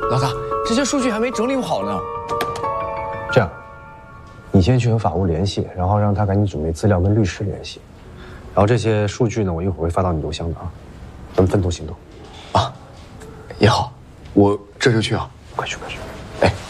老大，这些数据还没整理好呢。 这样，你先去和法务联系，然后让他赶紧准备资料跟律师联系。然后这些数据呢，我一会儿会发到你邮箱的啊。咱们分头行动。 啊，也好，我这就去啊。 快去快去。 哎。